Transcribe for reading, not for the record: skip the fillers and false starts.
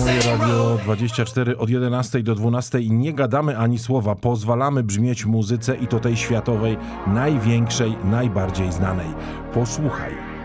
Moje Radio 24 od 11 do 12 i nie gadamy ani słowa, pozwalamy brzmieć muzyce i to tej światowej, największej, najbardziej znanej. Posłuchaj.